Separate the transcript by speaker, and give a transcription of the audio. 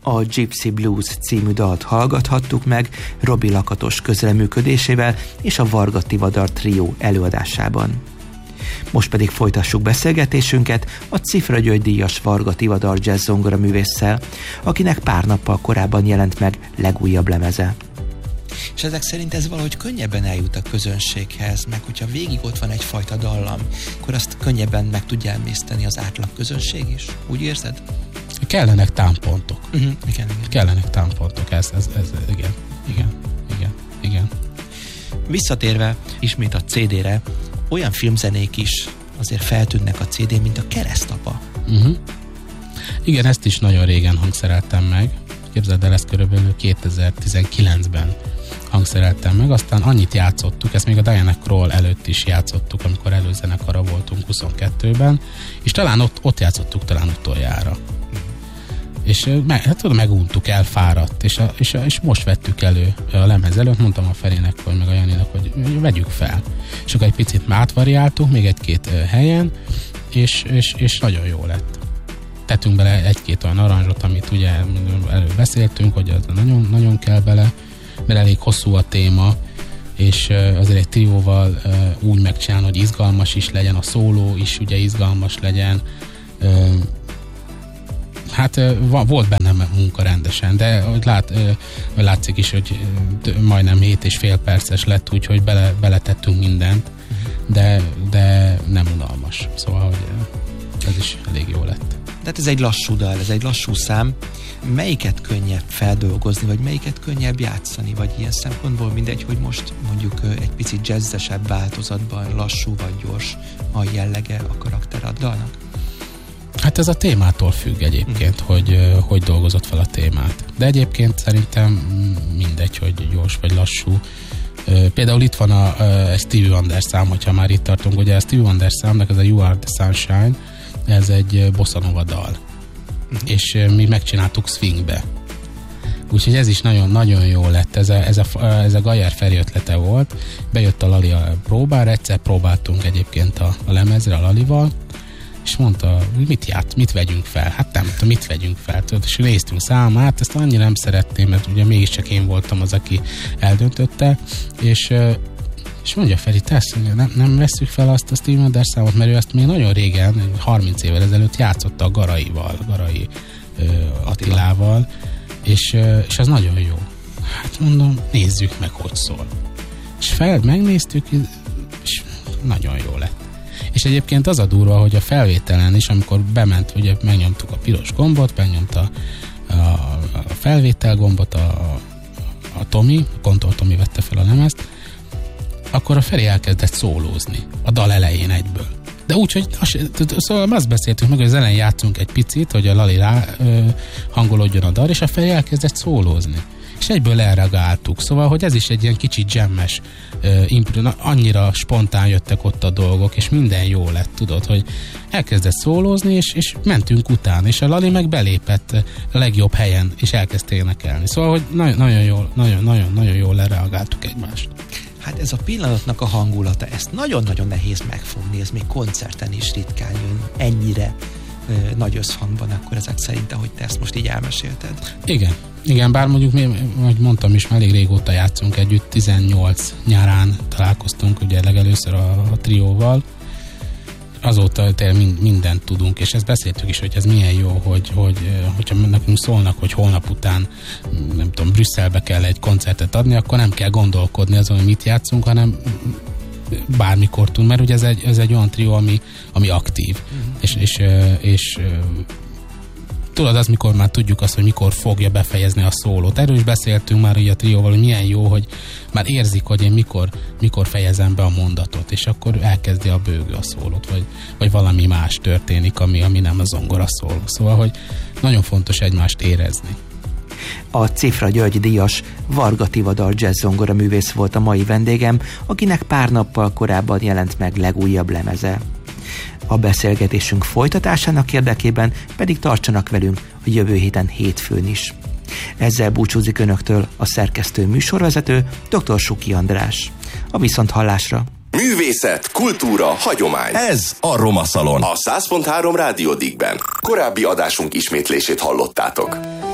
Speaker 1: A Gypsy Blues című dalt hallgathattuk meg Robi Lakatos közreműködésével és a Varga Tivadar trió előadásában. Most pedig folytassuk beszélgetésünket a Cifra György díjas Varga Tivadar jazz zongora művésszel, akinek pár nappal korábban jelent meg legújabb lemeze. És ezek szerint ez valahogy könnyebben eljut a közönséghez, meg hogyha végig ott van egyfajta dallam, akkor azt könnyebben meg tudja emészteni az átlag közönség is. Úgy érzed?
Speaker 2: Kellenek támpontok.
Speaker 1: Igen.
Speaker 2: Kellenek támpontok, ez igen.
Speaker 1: Visszatérve ismét a CD-re, olyan filmzenék is azért feltűnnek a CD-n, mint a Keresztapa.
Speaker 2: Igen, ezt is nagyon régen hangszereltem meg. Képzeld el, ezt körülbelül 2019-ben hangszereltem meg, aztán annyit játszottuk, ezt még a Diana Kroll előtt is játszottuk, amikor előzenekara voltunk 22-ben, és talán ott játszottuk talán utoljára. És meguntuk, elfáradt, és most vettük elő a lemez előtt, mondtam a Ferinek, vagy meg a Janinak, hogy vegyük fel. És akkor egy picit mátvariáltuk, még egy-két helyen, és nagyon jó lett. Tettünk bele egy-két olyan aranzsot, amit ugye előbb beszéltünk, hogy az nagyon, nagyon kell bele, mert elég hosszú a téma, és azért egy trióval úgy megcsinálni, hogy izgalmas is legyen, a szóló is ugye izgalmas legyen. Hát volt bennem munka rendesen, de látszik is, hogy majdnem 7,5 perces lett, úgyhogy beletettünk mindent, de nem unalmas. Szóval, hogy ez is elég jó lett.
Speaker 1: Tehát ez egy lassú dal, ez egy lassú szám. Melyiket könnyebb feldolgozni, vagy melyiket könnyebb játszani, vagy ilyen szempontból mindegy, hogy most mondjuk egy picit jazzesebb változatban lassú vagy gyors a jellege, a karakter a dalnak?
Speaker 2: Hát ez a témától függ egyébként, hogy dolgozott fel a témát. De egyébként szerintem mindegy, hogy gyors vagy lassú. Például itt van a Stevie Wonder szám, hogyha már itt tartunk, ugye a Stevie Wonder számnak ez a You Are The Sunshine, ez egy bossa nova dal. És mi megcsináltuk swingbe. Úgyhogy ez is nagyon-nagyon jó lett. Ez a Gajer Feri ötlete volt. Bejött a Lali a próbára, egyszer próbáltunk egyébként a lemezre a Lalival, és mondta, mit vegyünk fel? Hát nem tudom, mit vegyünk fel? És néztünk számát, ezt annyira nem szeretném, mert ugye mégiscsak én voltam az, aki eldöntötte, és mondja Feri, tesz, nem vesszük fel azt a Stevie Wonder számot, mert ő ezt még nagyon régen, 30 évvel ezelőtt játszotta a Garai Attilával, és az nagyon jó. Hát mondom, nézzük meg, hogy szól. És megnéztük, és nagyon jó lett. És egyébként az a durva, hogy a felvételen is, amikor bement, ugye megnyomtuk a piros gombot, megnyomta a felvétel gombot, a Tomi, a Kontor Tomi vette fel a lemezt, akkor a Feri elkezdett szólózni a dal elején egyből. De úgy, hogy szóval azt beszéltünk meg, hogy az elején játszunk egy picit, hogy a Lali hangolódjon a dal, és a Feri elkezdett szólózni. És egyből elreagáltuk. Szóval, hogy ez is egy ilyen kicsit jammes, annyira spontán jöttek ott a dolgok, és minden jó lett, tudod, hogy elkezdett szólózni, és mentünk utána, és a Lali meg belépett a legjobb helyen, és elkezdte énekelni. Szóval, hogy nagyon jól lereagáltuk egymást.
Speaker 1: Hát ez a pillanatnak a hangulata, ezt nagyon-nagyon nehéz megfogni, ez még koncerten is ritkán jön ennyire nagy összhangban, akkor ezek szerint, ahogy te ezt most így elmesélted.
Speaker 2: Igen, bár mondjuk mi, ahogy mondtam is, elég régóta játszunk együtt, 18 nyárán találkoztunk ugye legelőször a trióval, azóta mindent tudunk, és ezt beszéltük is, hogy ez milyen jó, hogyha nekünk szólnak, hogy holnap után, nem tudom, Brüsszelbe kell egy koncertet adni, akkor nem kell gondolkodni azon, hogy mit játszunk, hanem bármikor tud, mert ugye ez egy olyan trió, ami aktív, és tudod, az, mikor már tudjuk azt, hogy mikor fogja befejezni a szólót. Erről is beszéltünk már ugye a trióval, hogy milyen jó, hogy már érzik, hogy én mikor fejezem be a mondatot, és akkor elkezdi a bőgő a szólót, vagy valami más történik, ami nem a zongora szól. Szóval, hogy nagyon fontos egymást érezni.
Speaker 1: A Cifra György díjas Varga Tivadar jazz zongora művész volt a mai vendégem, akinek pár nappal korábban jelent meg legújabb lemeze. A beszélgetésünk folytatásának érdekében pedig tartsanak velünk a jövő héten hétfőn is. Ezzel búcsúzik önöktől a szerkesztő műsorvezető dr. Suki András. A viszonthallásra!
Speaker 3: Művészet, kultúra, hagyomány. Ez a Roma Szalon. A 100.3 Rádió Digben. Korábbi adásunk ismétlését hallottátok.